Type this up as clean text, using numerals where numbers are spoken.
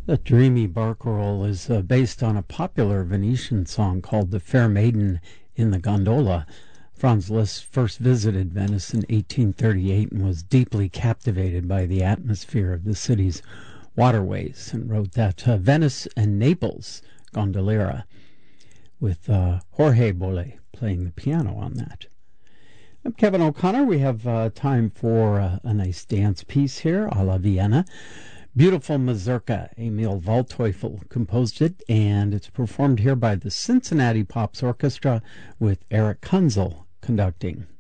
The dreamy barcarolle is based on a popular Venetian song called The Fair Maiden in the Gondola. Franz Liszt first visited Venice in 1838 and was deeply captivated by the atmosphere of the city's waterways and wrote that Venice and Naples Gondoliera, with Jorge Bolle playing the piano on that. I'm Kevin O'Connor. We have time for a nice dance piece here, a la Vienna. Beautiful Mazurka. Emil Waldteufel composed it, and it's performed here by the Cincinnati Pops Orchestra with Eric Kunzel conducting.